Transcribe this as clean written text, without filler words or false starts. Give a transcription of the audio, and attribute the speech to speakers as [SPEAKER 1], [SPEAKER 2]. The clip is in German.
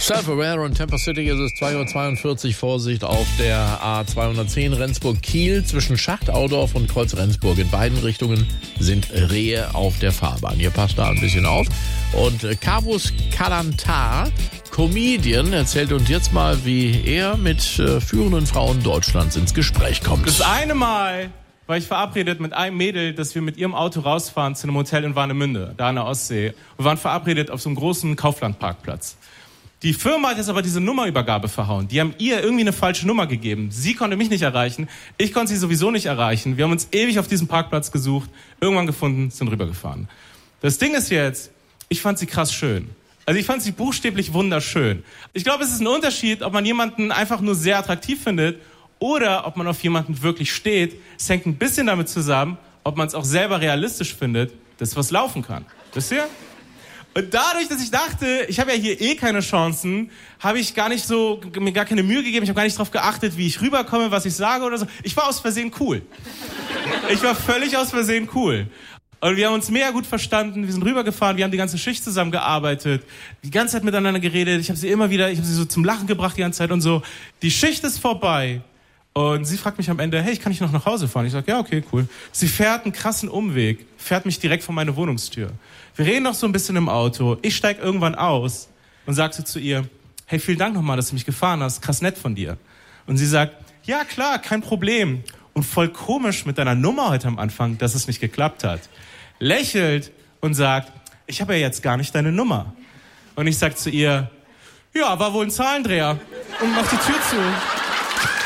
[SPEAKER 1] Self-Aware und Tampa City ist es 2:42 Uhr. Vorsicht auf der A210 Rendsburg-Kiel zwischen Schachtaudorf und Kreuz Rendsburg. In beiden Richtungen sind Rehe auf der Fahrbahn. Hier passt da ein bisschen auf. Und Kavus Kalantar, Comedian, erzählt uns jetzt mal, wie er mit führenden Frauen Deutschlands ins Gespräch kommt.
[SPEAKER 2] Das eine Mal war ich verabredet mit einem Mädel, dass wir mit ihrem Auto rausfahren zu einem Hotel in Warnemünde, da an der Ostsee. Wir waren verabredet auf so einem großen Kauflandparkplatz. Die Firma hat jetzt aber diese Nummerübergabe verhauen. Die haben ihr irgendwie eine falsche Nummer gegeben. Sie konnte mich nicht erreichen, ich konnte sie sowieso nicht erreichen. Wir haben uns ewig auf diesem Parkplatz gesucht, irgendwann gefunden, sind rübergefahren. Das Ding ist jetzt, ich fand sie krass schön. Also ich fand sie buchstäblich wunderschön. Ich glaube, es ist ein Unterschied, ob man jemanden einfach nur sehr attraktiv findet oder ob man auf jemanden wirklich steht. Es hängt ein bisschen damit zusammen, ob man es auch selber realistisch findet, dass was laufen kann. Wisst ihr? Und dadurch, dass ich dachte, ich habe ja hier eh keine Chancen, habe ich mir gar keine Mühe gegeben, ich habe gar nicht darauf geachtet, wie ich rüberkomme, was ich sage oder so. Ich war aus Versehen cool. Ich war völlig aus Versehen cool. Und wir haben uns mega gut verstanden, wir sind rübergefahren, wir haben die ganze Schicht zusammengearbeitet, die ganze Zeit miteinander geredet, ich habe sie so zum Lachen gebracht die ganze Zeit und so. Die Schicht ist vorbei und sie fragt mich am Ende, hey, kann ich noch nach Hause fahren? Ich sage, ja, okay, cool. Sie fährt einen krassen Umweg, fährt mich direkt vor meine Wohnungstür. Wir reden noch so ein bisschen im Auto, ich steig irgendwann aus und sag so zu ihr, hey, vielen Dank nochmal, dass du mich gefahren hast, krass nett von dir. Und sie sagt, ja klar, kein Problem. Und voll komisch mit deiner Nummer heute am Anfang, dass es nicht geklappt hat. Lächelt und sagt, ich habe ja jetzt gar nicht deine Nummer. Und ich sag zu ihr, ja, war wohl ein Zahlendreher. Und mach die Tür zu.